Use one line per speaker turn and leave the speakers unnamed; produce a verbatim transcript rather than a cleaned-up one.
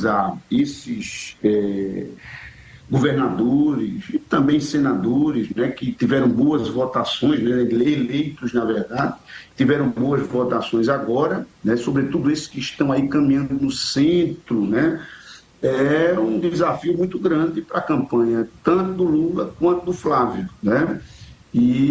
mobilizar esses é, governadores e também senadores, né, que tiveram boas votações, né, eleitos, na verdade, tiveram boas votações agora, né, sobretudo esses que estão aí caminhando no centro, né, é um desafio muito grande para a campanha, tanto do Lula quanto do Flávio, né? E